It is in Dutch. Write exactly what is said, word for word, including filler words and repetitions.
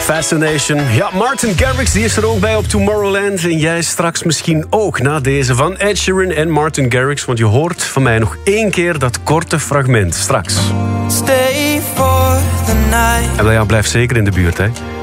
Fascination. Ja, Martin Garrix die is er ook bij op Tomorrowland. En jij straks misschien ook na deze van Ed Sheeran en Martin Garrix. Want je hoort van mij nog één keer dat korte fragment. Straks. Stay for the night. En wel ja, blijf zeker in de buurt, hè.